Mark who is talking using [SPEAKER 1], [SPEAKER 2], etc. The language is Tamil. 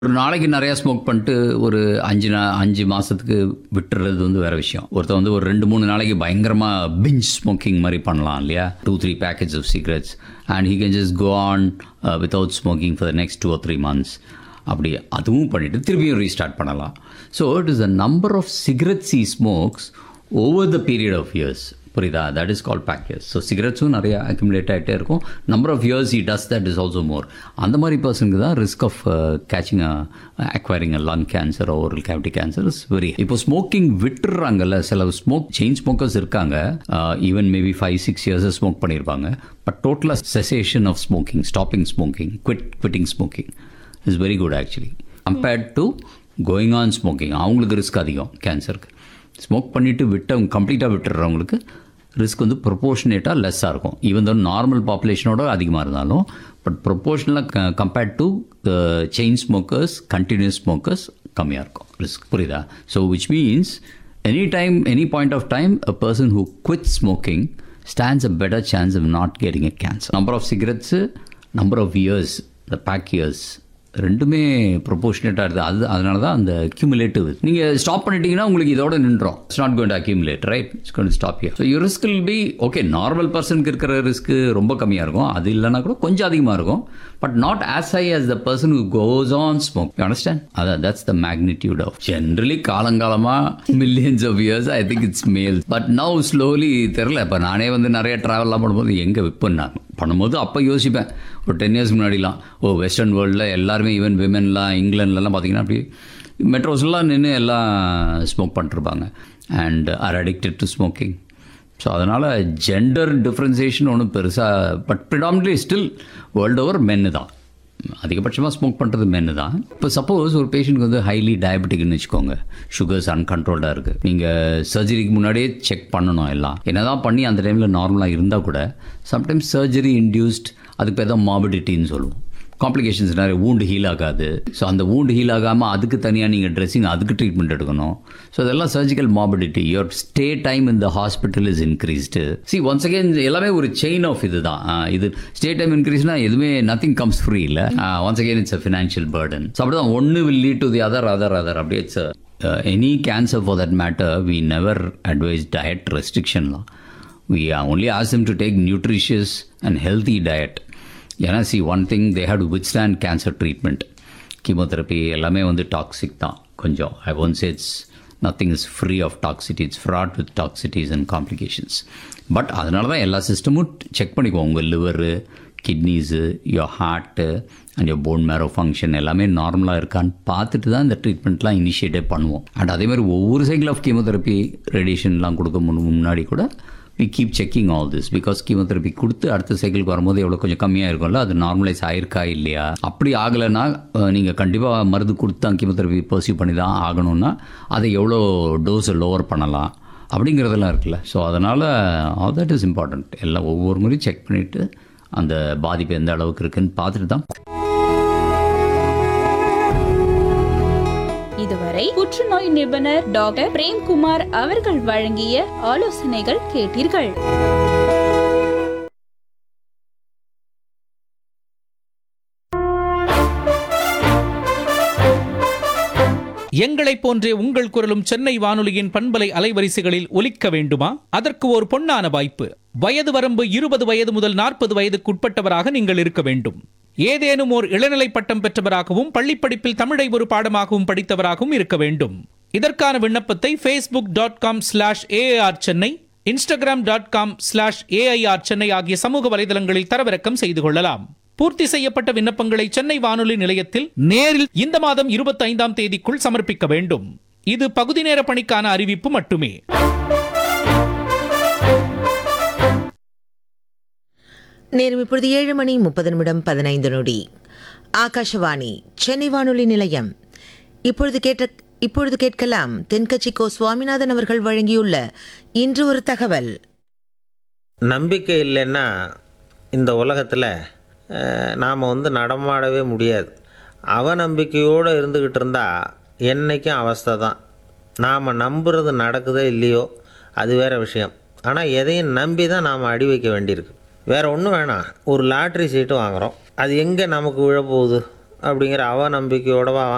[SPEAKER 1] ஒரு நாளைக்கு நிறையா ஸ்மோக் பண்ணிட்டு ஒரு 5 மாதத்துக்கு விட்டுறது வந்து வேறு விஷயம். ஒருத்தர் வந்து ஒரு 2-3 நாளைக்கு பயங்கரமாக பிஞ்ச் ஸ்மோக்கிங் மாதிரி பண்ணலாம் இல்லையா, 2-3 packets of cigarettes and he can just go on without smoking for the next 2 or 3 months. அப்படி அதுவும் பண்ணிவிட்டு திரும்பியும் ரீஸ்டார்ட் பண்ணலாம். So it is the number of cigarettes he smokes over the period of years. புரியுதா? That is called back years. So சிகரெட்ஸும் நிறையா அக்யூமுலேட் ஆகிட்டே இருக்கும். Number of years he does that is also மோர். அந்த மாதிரி பர்சனுக்கு தான் risk of caching acquiring lung cancer oral cavity cancer is very. இப்போ ஸ்மோக்கிங் விட்டுறாங்கல்ல, சில செயின் ஸ்மோக்கர்ஸ் இருக்காங்க, ஈவன் மேபி 5-6 years ஸ்மோக் பண்ணியிருப்பாங்க. பட் டோட்டலாக cessation of smoking, stopping smoking, quitting smoking is very good actually compared to going on smoking. அவங்களுக்கு ரிஸ்க் அதிகம் கேன்சருக்கு. ஸ்மோக் பண்ணிவிட்டு கம்ப்ளீட்டாக விட்டுறவங்களுக்கு ரிஸ்க் வந்து ப்ரொபோர்ஷனேட்டாக லெஸ்ஸாக இருக்கும். ஈவன் தான் நார்மல் பாப்புலேஷனோட அதிகமாக இருந்தாலும், but ப்ரொபோர்ஷனலாக compared to chain smokers, continuous smokers கம்மியாக இருக்கும் ரிஸ்க். புரியுதா? So which means any point of time a person who quits smoking stands a better chance of not getting a cancer. Number of cigarettes, number of years, the pack years ரெண்டுமே ப்ரொபோர்ஷனேட்டாக இருக்குது. அதனால தான் அந்த அக்யூமுலேட்டிவ். நீங்கள் ஸ்டாப் பண்ணிட்டீங்கன்னா உங்களுக்கு இதோட நின்றோம். It's not going to accumulate, right? It's going to stop here. So your risk will be okay. Normal பர்சனுக்கு இருக்கிற ரிஸ்க்கு ரொம்ப கம்மியாக இருக்கும், அது இல்லைனா கூட கொஞ்சம் அதிகமாக இருக்கும். But not as high as the person who goes on smoke. You understand? That's the magnitude of. Generally காலங்காலமாக millions of years I think it's male. But now slowly தெரியல. இப்போ நானே வந்து நிறைய ட்ராவல்லாம் பண்ணும்போது எங்கே விற்பேன் பண்ணும்போது அப்போ யோசிப்பேன், ஒரு 10 years முன்னாடிலாம் வெஸ்டர்ன் வேர்ல்டில் எல்லாருமே ஈவன் விமென்லாம் இங்கிலாந்துலலாம் பார்த்தீங்கன்னா அப்படி மெட்ரோஸ்லாம் நின்று எல்லாம் ஸ்மோக் பண்ணிருப்பாங்க and are addicted to smoking. So அதனால் ஜெண்டர் டிஃப்ரென்சியேஷன் ஒன்றும் பெருசாக, but predominantly still world over மென்னு தான் அதிகபட்சமாக ஸ்மோக் பண்ணுறது மென்னு தான். இப்போ சப்போஸ் ஒரு பேஷண்ட்க்கு வந்து ஹைலி டயபெட்டிக்னு வச்சுக்கோங்க, சுகர்ஸ் அன்கண்ட்ரோல்டாக இருக்குது, நீங்கள் சர்ஜரிக்கு முன்னாடியே செக் பண்ணணும் எல்லாம். என்ன தான் பண்ணி அந்த டைமில் நார்மலாக இருந்தால் கூட சம்டைம்ஸ் சர்ஜரி இன்டியூஸ்ட், அதுக்கு பேர் தான் மார்பிடிட்டின்னு சொல்லுவோம். காம்ப்ளிகேஷன்ஸ் நிறைய, வூண்டு ஹீல் ஆகாது. ஸோ அந்த வூண்டு ஹீல் ஆகாமல் அதுக்கு தனியாக நீங்கள் ட்ரெஸ்ஸிங், அதுக்கு ட்ரீட்மெண்ட் எடுக்கணும். ஸோ அதெல்லாம் surgical morbidity. Your stay time in the hospital is increased. Once again எல்லாமே ஒரு செயின் ஆஃப் இது தான். இது ஸ்டே டைம் இன்க்ரீஸ்னா எதுவுமே நத்திங் கம்ஸ் ஃப்ரீ இல்லை. Once again it's a financial Burton. So அப்படி தான் ஒன்று will lead to the other அப்படியே it's any cancer for that matter. We never advice diet ரெஸ்ட்ரிக்ஷன்லாம். We only ask them to take nutritious and healthy diet. ஏன்னா one thing they have to withstand cancer treatment. Chemotherapy எல்லாமே வந்து டாக்ஸிக் தான் கொஞ்சம். I won't say it's nothing is free of toxicity. It's fraud with டாக்ஸிட்டிஸ் and complications. But அதனால தான் எல்லா சிஸ்டமும் செக் பண்ணிக்குவோம். உங்கள் liver, kidneys, your heart and your phone மேரோ function எல்லாமே நார்மலாக இருக்கான்னு பார்த்துட்டு தான் இந்த ட்ரீட்மெண்ட்லாம் இனிஷியேட்டே பண்ணுவோம். அண்ட் அதேமாதிரி ஒவ்வொரு சைக்கிள் ஆஃப் கீமோதெரப்பி ரேடியேஷன்லாம் கொடுக்க முன்னாடி கூட we keep checking all this because chemotherapy கொடுத்து அடுத்த சைக்கிளுக்கு வரும்போது எவ்வளோ கொஞ்சம் கம்மியாக இருக்கும்ல, அது நார்மலைஸ் ஆயிருக்கா இல்லையா. அப்படி ஆகலைன்னா நீங்கள் கண்டிப்பாக மருந்து கொடுத்து தான் கீமோதெரப்பி பர்சியூ பண்ணி தான் ஆகணும்னா அதை எவ்வளோ டோஸை லோவர் பண்ணலாம் அப்படிங்கிறதெல்லாம் இருக்குல்ல. ஸோ அதனால் ஆல் தட் இஸ் இம்பார்ட்டண்ட். எல்லாம் ஒவ்வொரு முறையும் செக் பண்ணிவிட்டு அந்த பாதிப்பு எந்த அளவுக்கு இருக்குன்னு பார்த்துட்டு தான்.
[SPEAKER 2] இதுவரை புற்றுநோய் நிபுணர் டாக்டர் பிரேம்குமார் அவர்கள் வழங்கிய ஆலோசனைகள் கேட்டீர்கள்.
[SPEAKER 3] எங்களைப் போன்றே உங்கள் குரலும் சென்னை வானொலியின் பண்பலை அலைவரிசைகளில் ஒலிக்க வேண்டுமா? அதற்கு ஒரு பொன்னான வாய்ப்பு. வயது வரம்பு 20 வயது முதல் 40 வயதுக்குட்பட்டவராக நீங்கள் இருக்க வேண்டும். ஏதேனும் ஓர் இளநிலை பட்டம் பெற்றவராகவும் பள்ளிப்படிப்பில் தமிழை ஒரு பாடமாகவும் படித்தவராகவும் இருக்க வேண்டும். இதற்கான விண்ணப்பத்தை facebook.com/AIR சென்னை, instagram.com/AIR சென்னை ஆகிய சமூக வலைதளங்களில் தரவிறக்கம் செய்து கொள்ளலாம். பூர்த்தி செய்யப்பட்ட விண்ணப்பங்களை சென்னை வானொலி நிலையத்தில் நேரில் இந்த மாதம் 25ஆம் தேதிக்குள் சமர்ப்பிக்க வேண்டும். இது பகுதி நேர பணிக்கான அறிவிப்பு மட்டுமே.
[SPEAKER 4] நேரம் இப்பொழுது 7:30 ஆகாஷவாணி சென்னை வானொலி நிலையம். இப்பொழுது கேட்கலாம் தென்கட்சி கோ சுவாமிநாதன் அவர்கள் வழங்கியுள்ள இன்று ஒரு தகவல்.
[SPEAKER 5] நம்பிக்கை இல்லைன்னா இந்த உலகத்தில் நாம் நடமாடவே முடியாது. அவநம்பிக்கையோடு இருந்துக்கிட்டு இருந்தால் என்றைக்கும் அவஸ்தை தான். நாம் நம்புறது நடக்குதோ இல்லையோ அது வேறு விஷயம். ஆனால் எதையும் நம்பி தான் நாம் அடி வைக்க வேண்டியிருக்கு. வேறு ஒன்றும் வேணாம், ஒரு லாட்ரி சீட்டு வாங்குகிறோம், அது எங்கே நமக்கு விழப்போகுது அப்படிங்கிற அவநம்பிக்கையோடவா